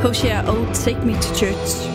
Koshia og Take Me to Church.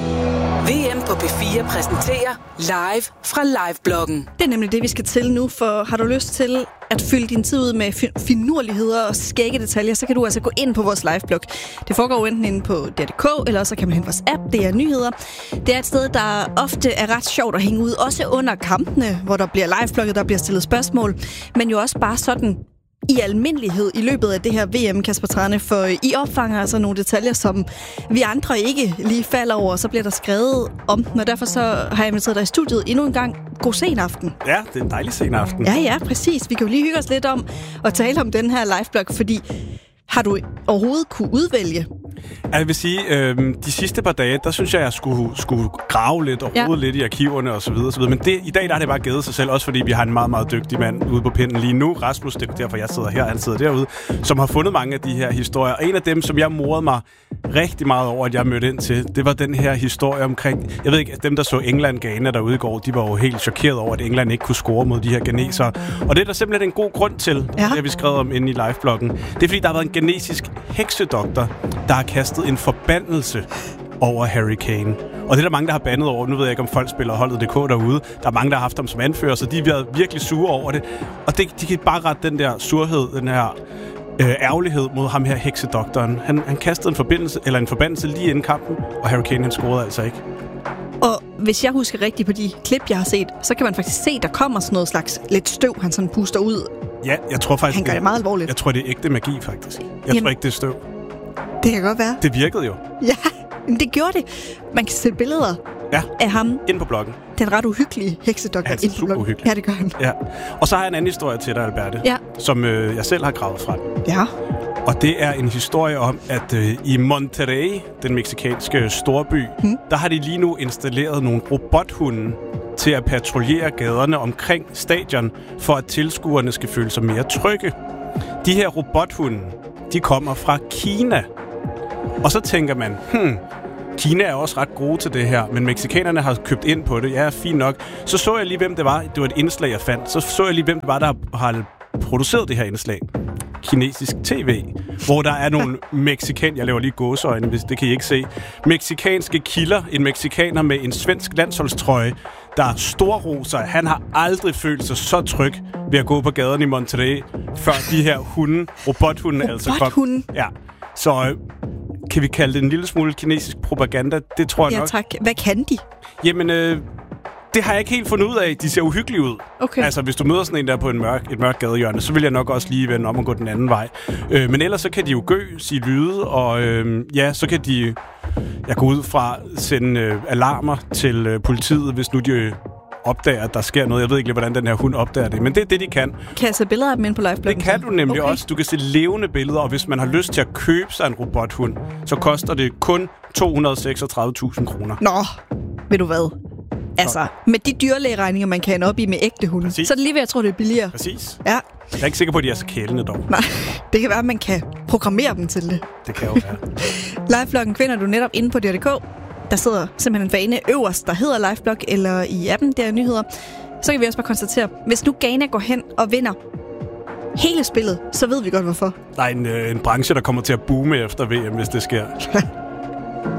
VM på P4 præsenterer live fra Livebloggen. Det er nemlig det, vi skal til nu, for har du lyst til at fylde din tid ud med finurligheder og skægge detaljer, så kan du altså gå ind på vores liveblog. Det foregår jo enten inde på DR.dk, eller så kan man hente vores app, det er nyheder. Det er et sted, der ofte er ret sjovt at hænge ud, også under kampene, hvor der bliver liveblogget, der bliver stillet spørgsmål, men jo også bare sådan i almindelighed i løbet af det her VM, Kasper Trane, for I opfanger altså nogle detaljer, som vi andre ikke lige falder over, så bliver der skrevet om den, og derfor så har jeg inviteret dig i studiet endnu en gang. God sen aften. Ja, det er en dejlig sen aften. Ja, præcis. Vi kan jo lige hygge os lidt om at tale om den her liveblog, fordi har du overhovedet kunne udvælge? Jeg vil sige, de sidste par dage, der synes jeg skulle grave lidt og rode lidt i arkiverne og så videre. Men i dag der har det bare givet sig selv, også fordi vi har en meget, meget dygtig mand ude på pinden lige nu. Rasmus, det er derfor jeg sidder her, han sidder derude, som har fundet mange af de her historier. Og en af dem, som jeg morede mig rigtig meget over, at jeg mødte ind til, det var den her historie omkring, jeg ved ikke, dem der så England-Ghana derude i går, de var jo helt chokeret over, at England ikke kunne score mod de her ghanesere. Og det er der simpelthen en god grund til, det har vi skrevet om inde i livebloggen. Det er fordi, der har været en ghanesisk heksedoktor, der har kastet en forbandelse over Harry Kane. Og det er der mange, der har bandet over. Nu ved jeg ikke, om folk spiller holdet.dk derude. Der er mange, der har haft ham som anfører, så de har været virkelig sure over det. Og de kan bare rette den der surhed, den her ærgerlighed mod ham her heksedoktoren. Han kastede en forbandelse lige inden kampen, og Harry Kane han scorede altså ikke. Og hvis jeg husker rigtigt på de klip, jeg har set, så kan man faktisk se, der kommer sådan noget slags lidt støv, han sådan puster ud. Ja, jeg tror faktisk... Han gør det meget alvorligt. Jeg tror, det er ægte magi, faktisk. Jeg tror ikke, det er støv. Det kan godt være. Det virkede jo. Ja, men det gjorde det. Man kan se billeder af ham. Ind på bloggen. Den ret uhyggelige heksedoktor. Han er super uhyggelig. Ja, det gør han. Ja. Og så har jeg en anden historie til dig, Alberte, som jeg selv har gravet frem. Ja. Og det er en historie om, at i Monterrey, den mexikanske storby, der har de lige nu installeret nogle robothunde til at patruljere gaderne omkring stadion, for at tilskuerne skal føle sig mere trygge. De her robothunde, de kommer fra Kina. Og så tænker man, Kina er også ret gode til det her, men mexikanerne har købt ind på det. Ja, fint nok. Så jeg lige, hvem det var. Det var et indslag, jeg fandt. Så jeg lige, hvem det var, der har produceret det her indslag. Kinesisk tv, hvor der er nogle jeg laver lige gåseøjne, hvis det kan I ikke se, mexikanske kilder, en mexikaner med en svensk landsholdstrøje, der storroser. Han har aldrig følt sig så tryg ved at gå på gaden i Monterrey, før de her robothunde altså kom. Ja. Så kan vi kalde det en lille smule kinesisk propaganda? Det tror jeg nok. Ja, tak. Hvad kan de? Jamen, det har jeg ikke helt fundet ud af. De ser uhyggelige ud. Okay. Altså, hvis du møder sådan en der på et mørkt gadehjørne, så vil jeg nok også lige vende om og gå den anden vej. Men ellers så kan de jo sige lyde, og så kan de... Jeg går ud fra at sende alarmer til politiet, hvis nu de opdager, at der sker noget. Jeg ved ikke lige, hvordan den her hund opdager det, men det er det, de kan. Kan jeg se billeder af dem ind på livebloggen? Det kan du nemlig også. Du kan se levende billeder, og hvis man har lyst til at købe sig en robothund, så koster det kun 236.000 kroner. Nå, ved du hvad? Altså, med de dyrlægeregninger, man kan op i med ægte hunde, så er det lige ved, jeg tror, det er billigere. Præcis. Ja. Jeg er ikke sikker på, at de er så kælende dog. Nej, det kan være, at man kan programmere dem til det. Det kan jo være. Livebloggen finder du netop inde på DR.dk. Der sidder simpelthen en fane øverst, der hedder Liveblog, eller i appen, der er nyheder. Så kan vi også bare konstatere, hvis nu Ghana går hen og vinder hele spillet, så ved vi godt, hvorfor. Der er en branche, der kommer til at boome efter VM, hvis det sker.